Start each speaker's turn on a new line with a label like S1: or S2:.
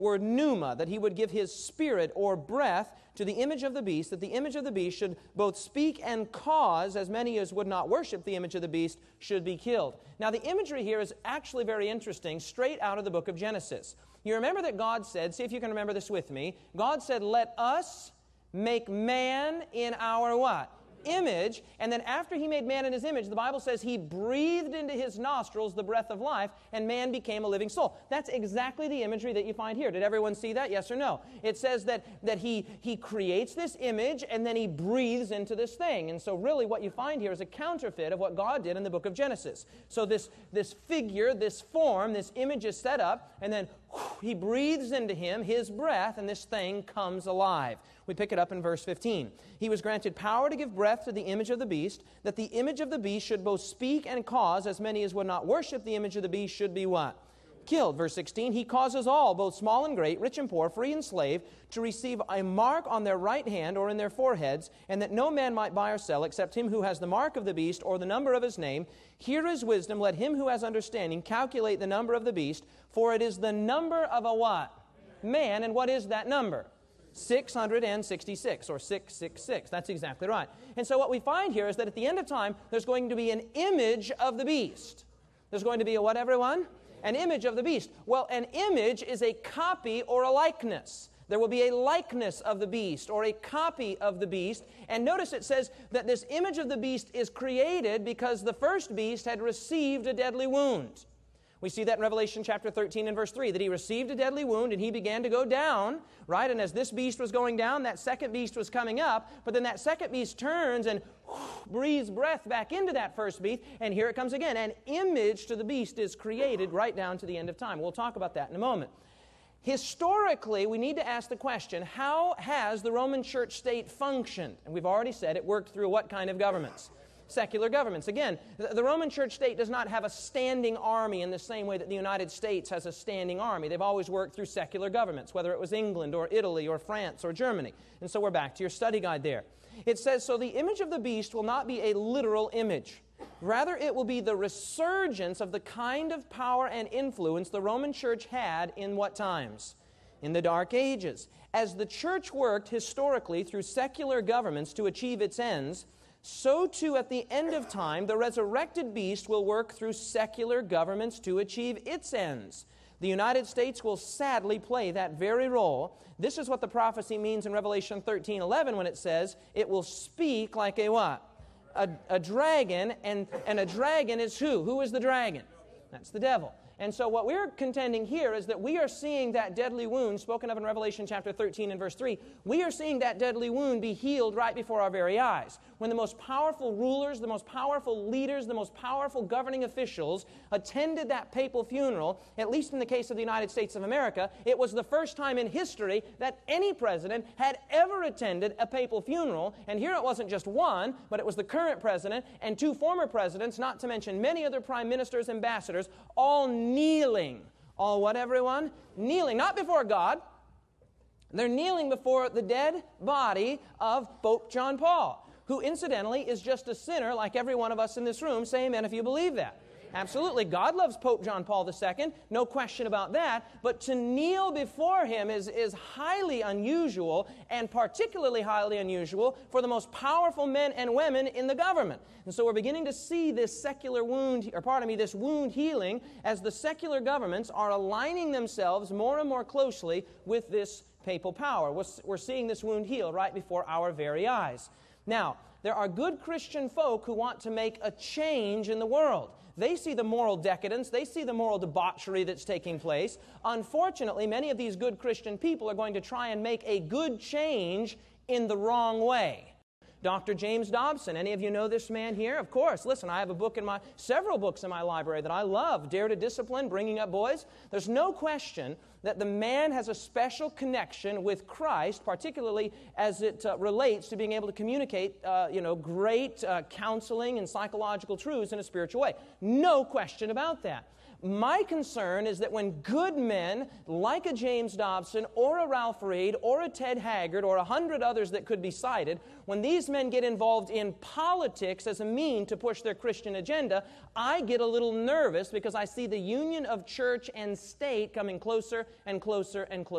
S1: word pneuma, that he would give his spirit or breath to the image of the beast, that the image of the beast should both speak and cause as many as would not worship the image of the beast should be killed. Now the imagery here is actually very interesting, straight out of the book of Genesis. You remember that God said, see if you can remember this with me, God said, let us make man in our what? Image. And then after he made man in his image, the Bible says he breathed into his nostrils the breath of life, and man became a living soul. That's exactly the imagery that you find here. Did everyone see that? Yes or no? It says that he creates this image, and then he breathes into this thing. And so really what you find here is a counterfeit of what God did in the book of Genesis. So this figure, this form, this image is set up, and then he breathes into him his breath, and this thing comes alive. We pick it up in verse 15. He was granted power to give breath to the image of the beast, that the image of the beast should both speak and cause as many as would not worship the image of the beast should be what? Killed. Verse 16, he causes all, both small and great, rich and poor, free and slave, to receive a mark on their right hand or in their foreheads, and that no man might buy or sell except him who has the mark of the beast or the number of his name. Here is wisdom. Let him who has understanding calculate the number of the beast, for it is the number of a what? Man. And what is that number? 666, or 666. That's exactly right. And so what we find here is that at the end of time, there's going to be an image of the beast. There's going to be a what, everyone? An image of the beast. Well, an image is a copy or a likeness. There will be a likeness of the beast or a copy of the beast. And notice it says that this image of the beast is created because the first beast had received a deadly wound. We see that in Revelation chapter 13 and verse 3, that he received a deadly wound and he began to go down, right? And as this beast was going down, that second beast was coming up, but then that second beast turns and breathes breath back into that first beast, and here it comes again. An image to the beast is created right down to the end of time. We'll talk about that in a moment. Historically, we need to ask the question, how has the Roman church state functioned? And we've already said it worked through what kind of governments? Secular governments. Again, the Roman church state does not have a standing army in the same way that the United States has a standing army. They've always worked through secular governments, whether it was England or Italy or France or Germany. And so we're back to your study guide there. It says, so the image of the beast will not be a literal image. Rather, it will be the resurgence of the kind of power and influence the Roman church had in what times? In the Dark Ages. As the church worked historically through secular governments to achieve its ends, so too at the end of time, the resurrected beast will work through secular governments to achieve its ends. The United States will sadly play that very role. This is what the prophecy means in Revelation 13:11 when it says, it will speak like a what? A dragon, and a dragon is who? Who is the dragon? That's the devil. And so what we're contending here is that we are seeing that deadly wound spoken of in Revelation chapter 13 and verse 3. We are seeing that deadly wound be healed right before our very eyes. When the most powerful rulers, the most powerful leaders, the most powerful governing officials attended that papal funeral, at least in the case of the United States of America, it was the first time in history that any president had ever attended a papal funeral. And here it wasn't just one, but it was the current president and two former presidents, not to mention many other prime ministers, ambassadors, all kneeling. All what, everyone? Kneeling, not before God. They're kneeling before the dead body of Pope John Paul, who incidentally is just a sinner like every one of us in this room. Say amen if you believe that. Absolutely. God loves Pope John Paul II, no question about that, but to kneel before him is highly unusual, and particularly highly unusual for the most powerful men and women in the government. And so we're beginning to see this this wound healing as the secular governments are aligning themselves more and more closely with this papal power. We're seeing this wound heal right before our very eyes. Now, there are good Christian folk who want to make a change in the world. They see the moral decadence. They see the moral debauchery that's taking place. Unfortunately, many of these good Christian people are going to try and make a good change in the wrong way. Dr. James Dobson, any of you know this man here? Of course. Listen, I have several books in my library that I love. Dare to Discipline, Bringing Up Boys. There's no question that the man has a special connection with Christ, particularly as it relates to being able to communicate, great counseling and psychological truths in a spiritual way. No question about that. My concern is that when good men like a James Dobson or a Ralph Reed or a Ted Haggard or 100 others that could be cited, when these men get involved in politics as a mean to push their Christian agenda, I get a little nervous because I see the union of church and state coming closer and closer and closer.